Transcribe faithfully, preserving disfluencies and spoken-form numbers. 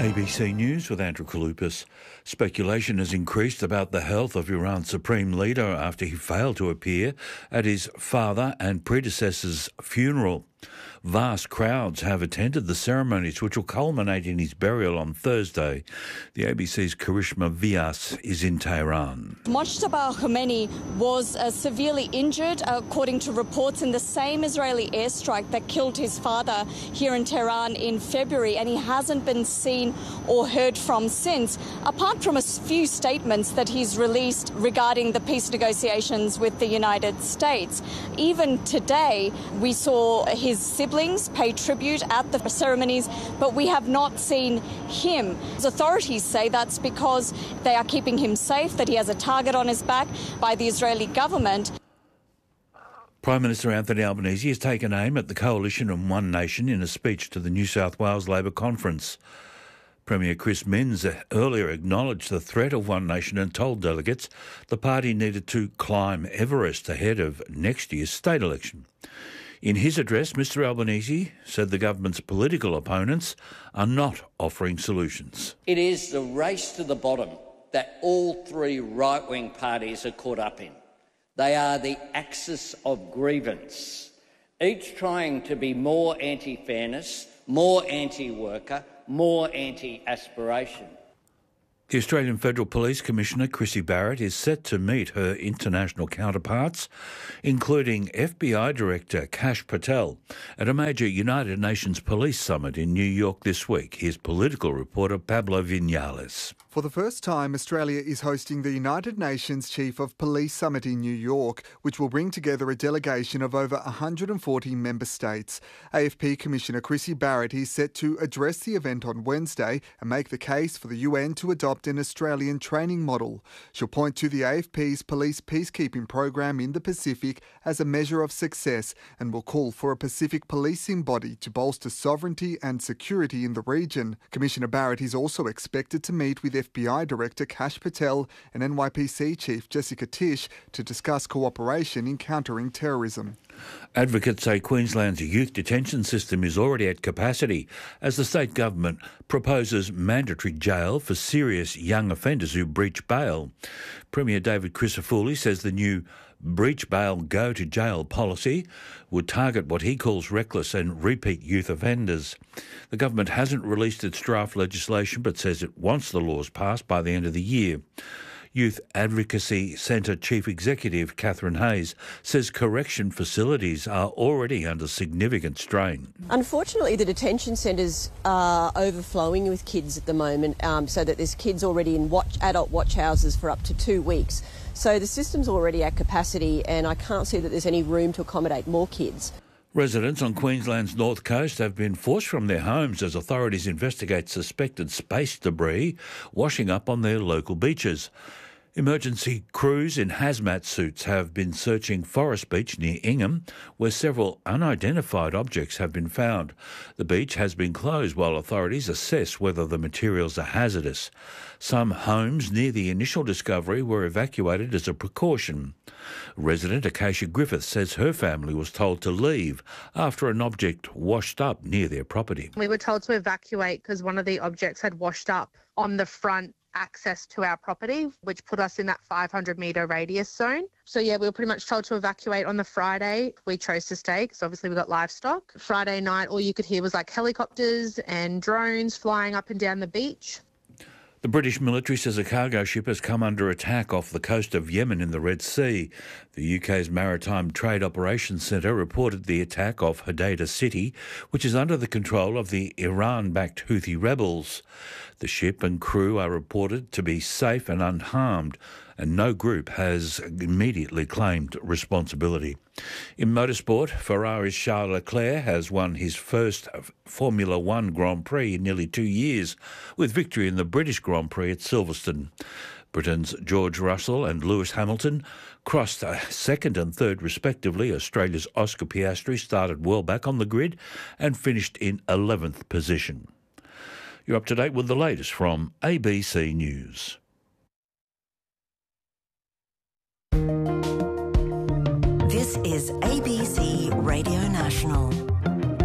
A B C News with Andrew Kalupas. Speculation has increased about the health of Iran's supreme leader after he failed to appear at his father and predecessor's funeral. Vast crowds have attended the ceremonies, which will culminate in his burial on Thursday. The A B C's Karishma Vyas is in Tehran. Mojtaba Khomeini was uh, severely injured, according to reports, in the same Israeli airstrike that killed his father here in Tehran in February, and he hasn't been seen or heard from since, apart from a few statements that he's released regarding the peace negotiations with the United States. Even today, we saw his siblings pay tribute at the ceremonies, but we have not seen him. As authorities say that's because they are keeping him safe, that he has a target on his back by the Israeli government. Prime Minister Anthony Albanese has taken aim at the coalition and One Nation in a speech to the New South Wales Labor Conference. Premier Chris Minns earlier acknowledged the threat of One Nation and told delegates the party needed to climb Everest ahead of next year's state election. In his address, Mr Albanese said the government's political opponents are not offering solutions. It is the race to the bottom that all three right-wing parties are caught up in. They are the axis of grievance, each trying to be more anti-fairness, more anti-worker, more anti-aspiration. The Australian Federal Police Commissioner, Chrissy Barrett, is set to meet her international counterparts, including F B I Director Kash Patel, at a major United Nations Police Summit in New York this week. Here's political reporter Pablo Vinales. For the first time, Australia is hosting the United Nations Chief of Police Summit in New York, which will bring together a delegation of over one hundred forty member states. A F P Commissioner Chrissy Barrett is set to address the event on Wednesday and make the case for the U N to adopt an Australian training model. She'll point to the A F P's police peacekeeping program in the Pacific as a measure of success and will call for a Pacific policing body to bolster sovereignty and security in the region. Commissioner Barrett is also expected to meet with F B I Director Kash Patel and N Y P C Chief Jessica Tisch to discuss cooperation in countering terrorism. Advocates say Queensland's youth detention system is already at capacity as the state government proposes mandatory jail for serious young offenders who breach bail. Premier David Crisafulli says the new breach bail go to jail policy would target what he calls reckless and repeat youth offenders. The government hasn't released its draft legislation but says it wants the laws passed by the end of the year. Youth Advocacy Centre Chief Executive Catherine Hayes says correction facilities are already under significant strain. Unfortunately, the detention centres are overflowing with kids at the moment, um, so that there's kids already in watch, adult watch houses for up to two weeks. So the system's already at capacity and I can't see that there's any room to accommodate more kids. Residents on Queensland's north coast have been forced from their homes as authorities investigate suspected space debris washing up on their local beaches. Emergency crews in hazmat suits have been searching Forest Beach near Ingham, where several unidentified objects have been found. The beach has been closed while authorities assess whether the materials are hazardous. Some homes near the initial discovery were evacuated as a precaution. Resident Acacia Griffith says her family was told to leave after an object washed up near their property. We were told to evacuate because one of the objects had washed up on the front access to our property, which put us in that five hundred metre radius zone. So yeah, we were pretty much told to evacuate on the Friday. We chose to stay because obviously we got livestock. Friday night, all you could hear was like helicopters and drones flying up and down the beach. The British military says a cargo ship has come under attack off the coast of Yemen in the Red Sea. The U K's Maritime Trade Operations Centre reported the attack off Hodeidah City, which is under the control of the Iran-backed Houthi rebels. The ship and crew are reported to be safe and unharmed, and no group has immediately claimed responsibility. In motorsport, Ferrari's Charles Leclerc has won his first Formula One Grand Prix in nearly two years, with victory in the British Grand Prix at Silverstone. Britain's George Russell and Lewis Hamilton crossed second and third respectively. Australia's Oscar Piastri started well back on the grid and finished in eleventh position. You're up to date with the latest from A B C News. This is A B C Radio National.